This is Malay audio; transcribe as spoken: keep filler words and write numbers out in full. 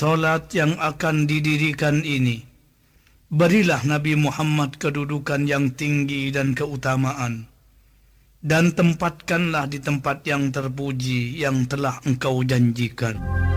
solat yang akan didirikan ini, berilah Nabi Muhammad kedudukan yang tinggi dan keutamaan, dan tempatkanlah di tempat yang terpuji yang telah engkau janjikan.